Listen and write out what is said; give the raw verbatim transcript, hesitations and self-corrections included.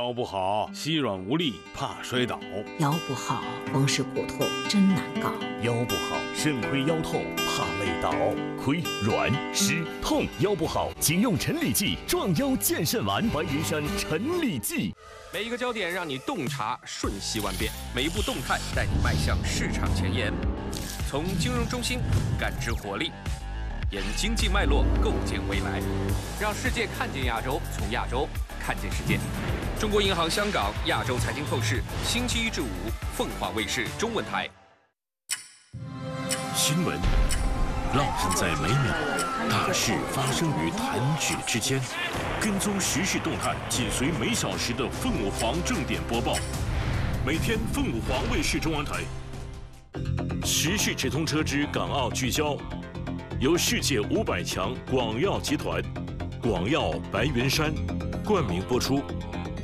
腰不好，膝软无力，怕摔倒； 腰不好，风湿骨痛真难搞； 腰不好，肾亏腰痛，怕累倒。亏、软、湿、痛，腰不好，请用陈李济壮腰健肾丸，白云山陈李济。 每一个焦点让你洞察瞬息万变，每一步动态带你迈向市场前沿。从金融中心感知活力，沿经济脉络构建未来，让世界看见亚洲，从亚洲看见世界。中国银行香港亚洲财经透视，星期一至五，凤凰卫视中文台。 新闻浪漫在每秒，大事发生于弹指之间。跟踪时事动态，紧随每小时的凤凰正点播报。每天凤凰卫视中文台。时事直通车之港澳聚焦，由世界五百强广药集团、广药白云山冠名播出。